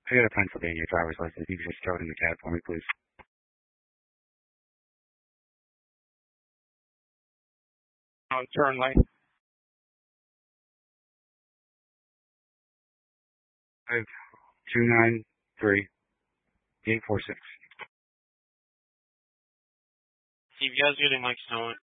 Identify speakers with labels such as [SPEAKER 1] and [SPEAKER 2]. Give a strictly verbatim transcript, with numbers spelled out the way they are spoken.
[SPEAKER 1] I got a Pennsylvania driver's license. You can just throw it in the cab for me, please.
[SPEAKER 2] On turn lane.
[SPEAKER 1] Five two nine three eight four six.
[SPEAKER 2] Steve, you guys getting like snowing?